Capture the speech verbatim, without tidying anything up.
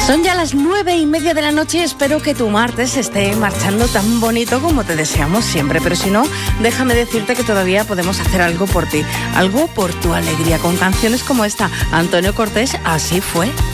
Son ya las nueve y media de la noche y espero que tu martes esté marchando tan bonito como te deseamos siempre. Pero si no, déjame decirte que todavía podemos hacer algo por ti, algo por tu alegría, con canciones como esta. Antonio Cortés, Así fue.